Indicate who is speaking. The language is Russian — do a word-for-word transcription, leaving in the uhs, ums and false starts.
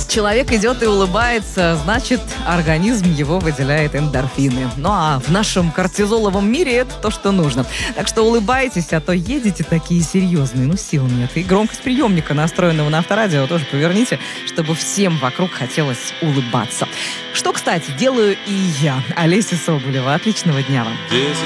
Speaker 1: Человек идет и улыбается, значит, организм его выделяет эндорфины. Ну а в нашем кортизоловом мире это то, что нужно. Так что улыбайтесь, а то едете такие серьезные, ну сил нет. И громкость приемника, настроенного на авторадио, тоже поверните, чтобы всем вокруг хотелось улыбаться. Что, кстати, делаю и я, Олеся Соболева. Отличного дня вам.